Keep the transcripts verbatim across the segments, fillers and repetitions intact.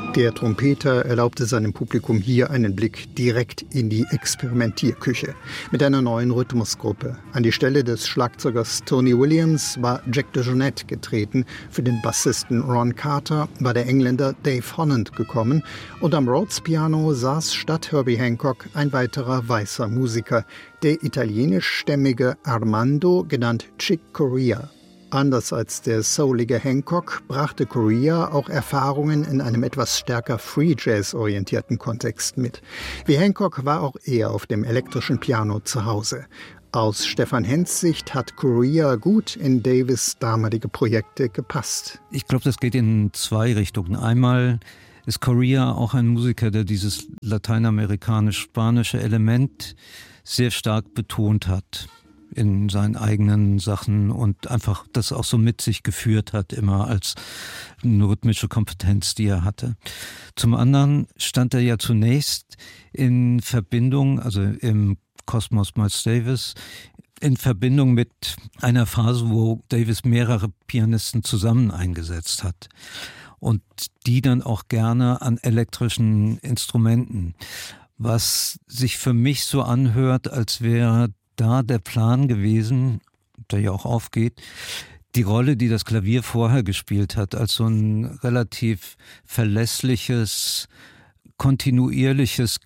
Der Trompeter erlaubte seinem Publikum hier einen Blick direkt in die Experimentierküche mit einer neuen Rhythmusgruppe. An die Stelle des Schlagzeugers Tony Williams war Jack DeJohnette getreten, für den Bassisten Ron Carter war der Engländer Dave Holland gekommen und am Rhodes-Piano saß statt Herbie Hancock ein weiterer weißer Musiker, der italienischstämmige Armando, genannt Chick Corea. Anders als der soulige Hancock brachte Corea auch Erfahrungen in einem etwas stärker Free-Jazz-orientierten Kontext mit. Wie Hancock war auch er auf dem elektrischen Piano zu Hause. Aus Stefan Hens Sicht hat Corea gut in Davis' damalige Projekte gepasst. Ich glaube, das geht in zwei Richtungen. Einmal ist Corea auch ein Musiker, der dieses lateinamerikanisch-spanische Element sehr stark betont hat in seinen eigenen Sachen und einfach das auch so mit sich geführt hat, immer als eine rhythmische Kompetenz, die er hatte. Zum anderen stand er ja zunächst in Verbindung, also im Kosmos Miles Davis, in Verbindung mit einer Phase, wo Davis mehrere Pianisten zusammen eingesetzt hat und die dann auch gerne an elektrischen Instrumenten, was sich für mich so anhört, als wäre da der Plan gewesen, der ja auch aufgeht, die Rolle, die das Klavier vorher gespielt hat, als so ein relativ verlässliches, kontinuierliches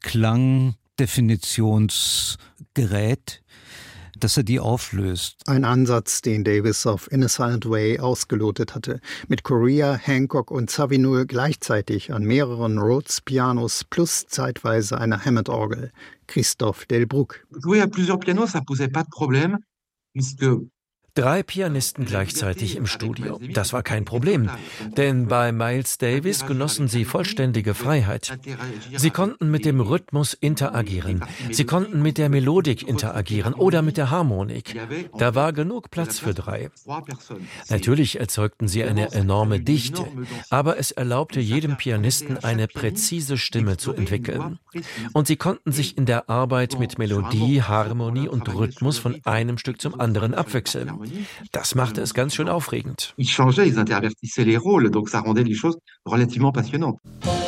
Klangdefinitionsgerät, dass er die auflöst. Ein Ansatz, den Davis auf In a Silent Way ausgelotet hatte. Mit Corea, Hancock und Zawinul gleichzeitig an mehreren Rhodes-Pianos plus zeitweise einer Hammond-Orgel. Christophe Delbrück. Jouer à plusieurs pianos, ça posait pas de problème, puisque Drei Pianisten gleichzeitig im Studio. Das war kein Problem, denn bei Miles Davis genossen sie vollständige Freiheit. Sie konnten mit dem Rhythmus interagieren. Sie konnten mit der Melodik interagieren oder mit der Harmonik. Da war genug Platz für drei. Natürlich erzeugten sie eine enorme Dichte, aber es erlaubte jedem Pianisten eine präzise Stimme zu entwickeln. Und sie konnten sich in der Arbeit mit Melodie, Harmonie und Rhythmus von einem Stück zum anderen abwechseln. Das machte es ganz schön aufregend. Ils changeaient, ils intervertissaient les rôles, donc ça rendait les choses relativement passionnantes.